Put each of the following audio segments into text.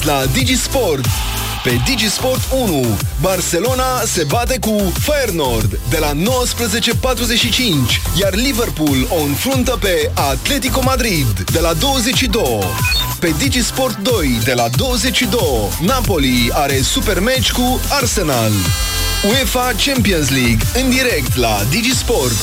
la DigiSport. Pe DigiSport 1, Barcelona se bate cu Feyenoord de la 19:45, iar Liverpool o înfruntă pe Atletico Madrid de la 22. Pe DigiSport 2 de la 22, Napoli are super meci cu Arsenal. UEFA Champions League în direct la DigiSport.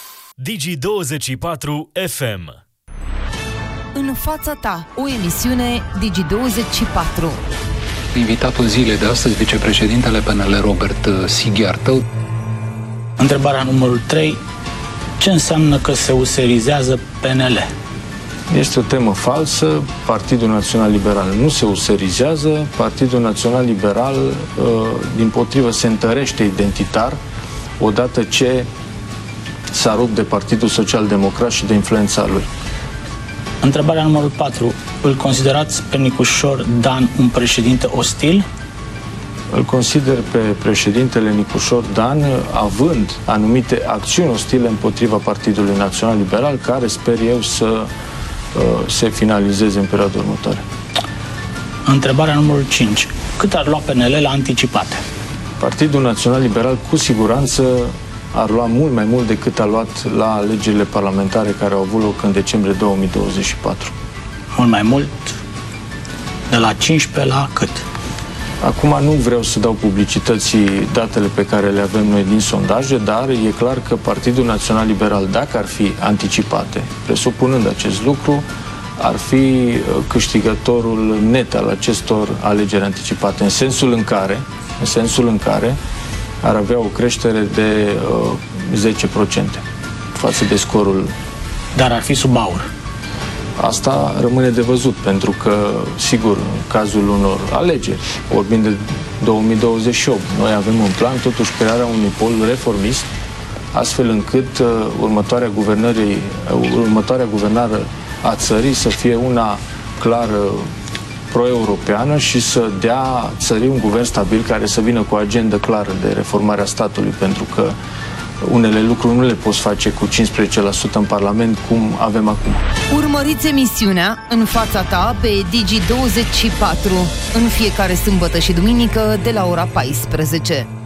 Digi24 FM. În fața ta, o emisiune Digi24. Invitatul zilei de astăzi, vicepreședintele PNL Robert Sighiartă. Întrebarea numărul 3. Ce înseamnă că se userizează PNL? Este o temă falsă. Partidul Național Liberal nu se userizează. Partidul Național Liberal, dimpotrivă, se întărește identitar odată ce s-a rupt de Partidul Social Democrat și de influența lui. Întrebarea numărul 4. Îl considerați pe Nicușor Dan un președinte ostil? Îl consider pe președintele Nicușor Dan având anumite acțiuni ostile împotriva Partidului Național Liberal, care sper eu să se finalizeze în perioada următoare. Întrebarea numărul 5. Cât ar lua PNL la anticipate? Partidul Național Liberal cu siguranță ar lua mult mai mult decât a luat la alegerile parlamentare care au avut loc în decembrie 2024. Mult mai mult? De la 15 la cât? Acum nu vreau să dau publicității datele pe care le avem noi din sondaje, dar e clar că Partidul Național Liberal, dacă ar fi anticipate, presupunând acest lucru, ar fi câștigătorul net al acestor alegeri anticipate, în sensul în care ar avea o creștere de 10% față de scorul. Dar ar fi sub aur. Asta rămâne de văzut, pentru că, sigur, în cazul unor alegeri, vorbind de 2028, noi avem un plan, totuși, crearea unui pol reformist, astfel încât următoarea guvernare a țării să fie una clară pro-europeană și să dea țării un guvern stabil care să vină cu o agendă clară de reformare a statului, pentru că unele lucruri nu le poți face cu 15% în Parlament, cum avem acum. Urmăriți emisiunea În fața ta pe Digi24 în fiecare sâmbătă și duminică de la ora 14.